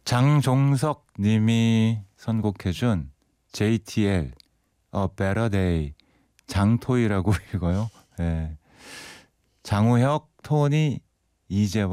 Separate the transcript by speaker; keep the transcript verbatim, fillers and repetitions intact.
Speaker 1: 장종석 님이 선곡해준 제이티엘 A Better Day 장토이라고 읽어요. 네. 장우혁, 토니, 이재원